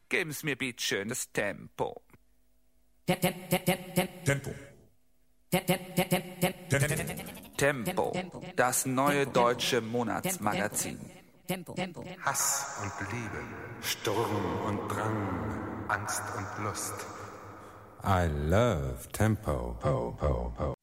Geben's mir bitteschön das Tempo. Tempo. Tempo, das neue deutsche Monatsmagazin. Hass und Liebe, Sturm und Drang, Angst und Lust. I love Tempo.